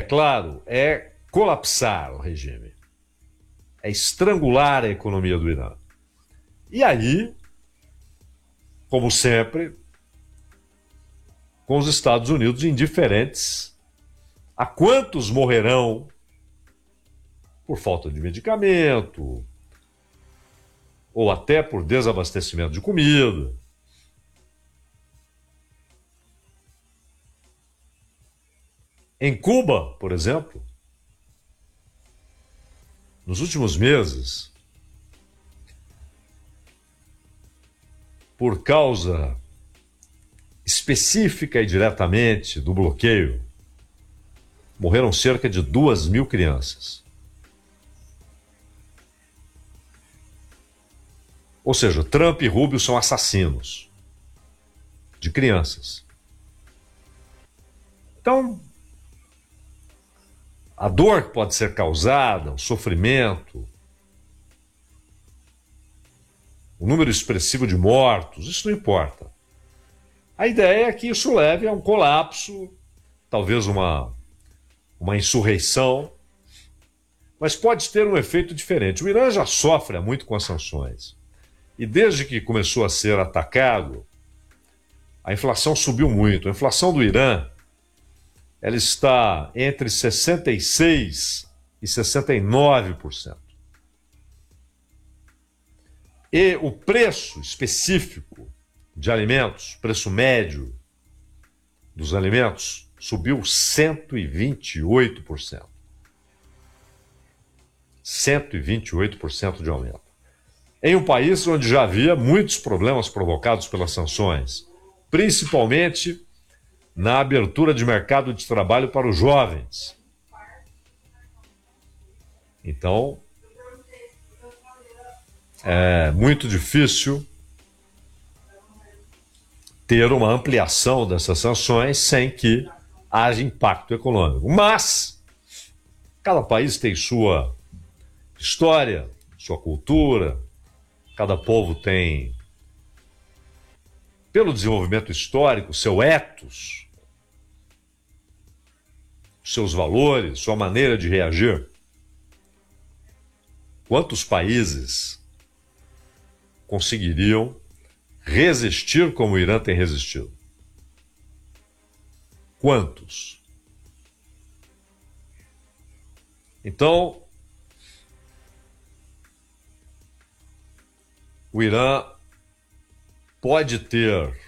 claro, é colapsar o regime, é estrangular a economia do Irã. E aí, como sempre, com os Estados Unidos indiferentes a quantos morrerão por falta de medicamento ou até por desabastecimento de comida. Em Cuba, por exemplo, nos últimos meses, por causa específica e diretamente do bloqueio, morreram cerca de 2.000 crianças. Ou seja, Trump e Rubio são assassinos de crianças. Então, a dor que pode ser causada, o sofrimento, o número expressivo de mortos, isso não importa. A ideia é que isso leve a um colapso, talvez uma insurreição, mas pode ter um efeito diferente. O Irã já sofre muito com as sanções. E desde que começou a ser atacado, a inflação subiu muito. A inflação do Irã, ela está entre 66% e 69%. E o preço específico de alimentos, preço médio dos alimentos, subiu 128%. 128% de aumento. Em um país onde já havia muitos problemas provocados pelas sanções, principalmente na abertura de mercado de trabalho para os jovens. Então, é muito difícil ter uma ampliação dessas sanções sem que haja impacto econômico. Mas cada país tem sua história, sua cultura, cada povo tem, pelo desenvolvimento histórico, seu ethos, seus valores, sua maneira de reagir. Quantos países conseguiriam resistir como o Irã tem resistido? Quantos? Então, o Irã pode ter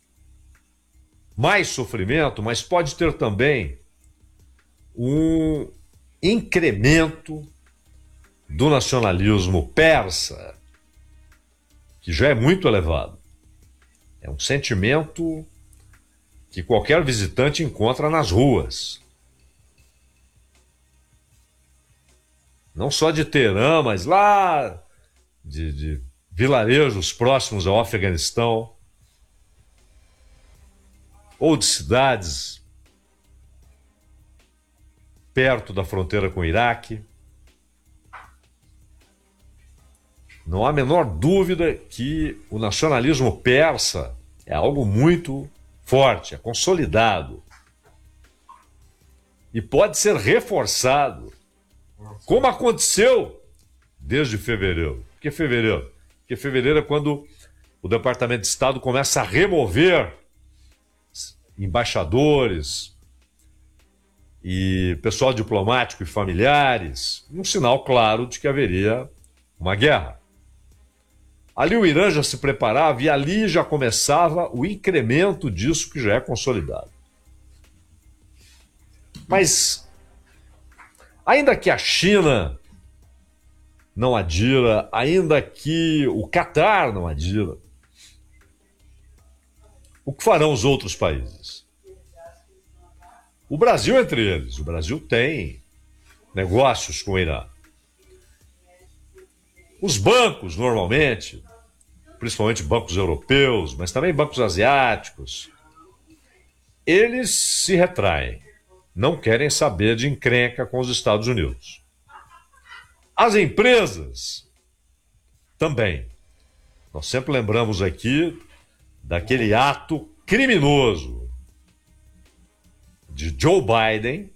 mais sofrimento, mas pode ter também um incremento do nacionalismo persa, que já é muito elevado. É um sentimento que qualquer visitante encontra nas ruas. Não só de Teherã, mas lá de vilarejos próximos ao Afeganistão, ou de cidades perto da fronteira com o Iraque. Não há a menor dúvida que o nacionalismo persa é algo muito forte, é consolidado. E pode ser reforçado, como aconteceu desde fevereiro. Por que fevereiro? Porque fevereiro é quando o Departamento de Estado começa a remover embaixadores e pessoal diplomático e familiares, um sinal claro de que haveria uma guerra. Ali o Irã já se preparava e ali já começava o incremento disso que já é consolidado. Mas, ainda que a China não adira, ainda que o Catar não adira, o que farão os outros países? O Brasil entre eles. O Brasil tem negócios com o Irã. Os bancos, normalmente, principalmente bancos europeus, mas também bancos asiáticos, eles se retraem. Não querem saber de encrenca com os Estados Unidos. As empresas também. Nós sempre lembramos aqui daquele ato criminoso de Joe Biden